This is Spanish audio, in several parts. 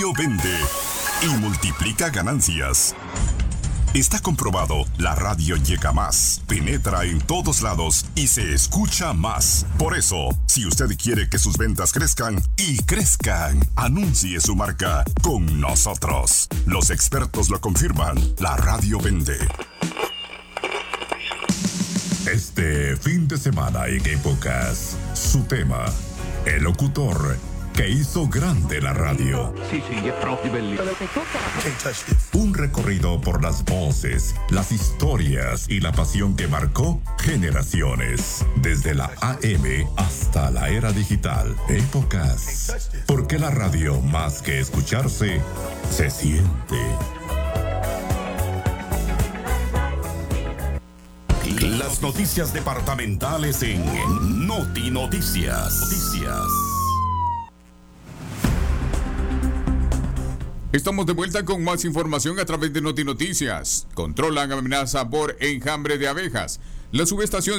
Vende y multiplica ganancias. Está comprobado, la radio llega más, penetra en todos lados y se escucha más. Por eso, si usted quiere que sus ventas crezcan y crezcan, anuncie su marca con nosotros. Los expertos lo confirman, la radio vende. Este fin de semana en Épocas, su tema, el locutor que hizo grande la radio. Un recorrido por las voces, las historias y la pasión que marcó generaciones. Desde la AM hasta la era digital. Épocas. Porque la radio, más que escucharse, se siente. Las noticias departamentales en Noti Noticias. Estamos de vuelta con más información a través de Noti Noticias. Controlan amenaza por enjambre de abejas. La subestación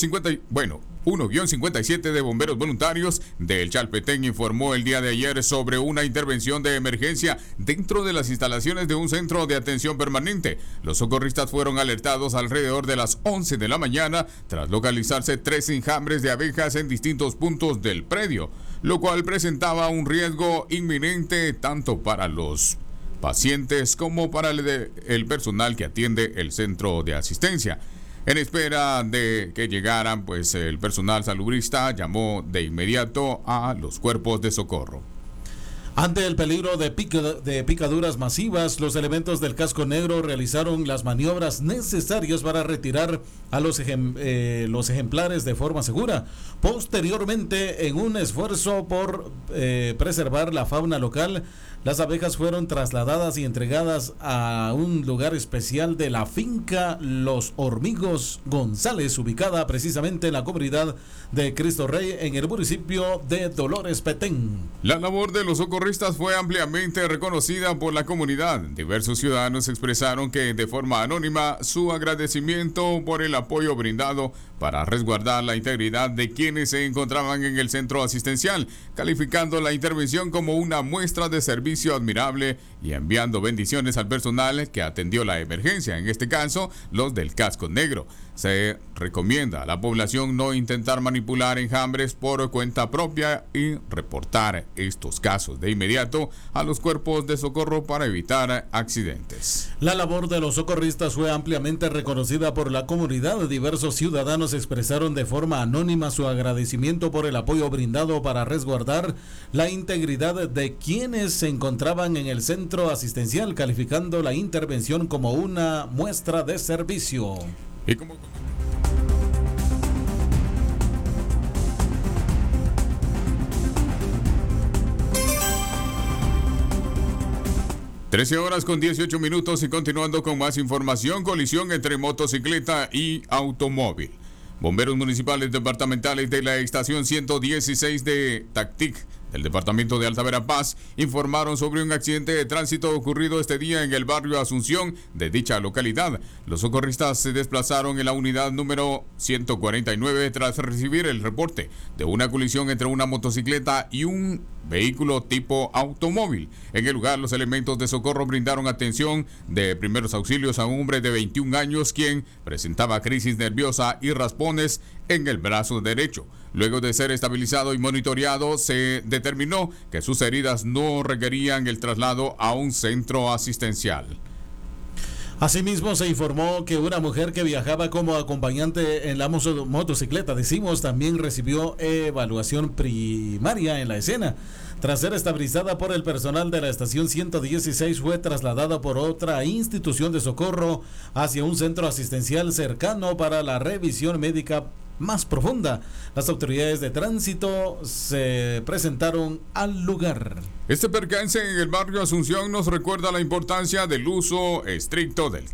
1-57 de bomberos voluntarios del Chalpetén informó el día de ayer sobre una intervención de emergencia dentro de las instalaciones de un centro de atención permanente. Los socorristas fueron alertados alrededor de las 11 de la mañana tras localizarse 3 enjambres de abejas en distintos puntos del predio, lo cual presentaba un riesgo inminente tanto para los pacientes como para el personal que atiende el centro de asistencia. En espera de que llegaran, pues el personal salubrista llamó de inmediato a los cuerpos de socorro. Ante el peligro de picaduras masivas, los elementos del casco negro realizaron las maniobras necesarias para retirar a los ejemplares de forma segura. Posteriormente, en un esfuerzo por preservar la fauna local, las abejas fueron trasladadas y entregadas a un lugar especial de la finca Los Hormigos González, ubicada precisamente en la comunidad de Cristo Rey, en el municipio de Dolores Petén. La labor de los socorristas fue ampliamente reconocida por la comunidad. Diversos ciudadanos expresaron que de forma anónima su agradecimiento por el apoyo brindado para resguardar la integridad de quienes se encontraban en el centro asistencial, calificando la intervención como una muestra de servicio admirable y enviando bendiciones al personal que atendió la emergencia, en este caso los del casco negro. Se recomienda a la población no intentar manipular enjambres por cuenta propia y reportar estos casos de inmediato a los cuerpos de socorro para evitar accidentes. La labor de los socorristas fue ampliamente reconocida por la comunidad. Diversos ciudadanos expresaron de forma anónima su agradecimiento por el apoyo brindado para resguardar la integridad de quienes se encontraban en el centro asistencial, calificando la intervención como una muestra de servicio. Y como 13:18 y continuando con más información, colisión entre motocicleta y automóvil. Bomberos municipales departamentales de la estación 116 de Tactic del departamento de Alta Verapaz informaron sobre un accidente de tránsito ocurrido este día en el barrio Asunción de dicha localidad. Los socorristas se desplazaron en la unidad número 149 tras recibir el reporte de una colisión entre una motocicleta y un vehículo tipo automóvil. En el lugar, los elementos de socorro brindaron atención de primeros auxilios a un hombre de 21 años quien presentaba crisis nerviosa y raspones en el brazo derecho. Luego de ser estabilizado y monitoreado, se determinó que sus heridas no requerían el traslado a un centro asistencial. Asimismo, se informó que una mujer que viajaba como acompañante en la motocicleta, también recibió evaluación primaria en la escena. Tras ser estabilizada por el personal de la estación 116, fue trasladada por otra institución de socorro hacia un centro asistencial cercano para la revisión médica más profunda. Las autoridades de tránsito se presentaron al lugar. Este percance en el barrio Asunción nos recuerda la importancia del uso estricto del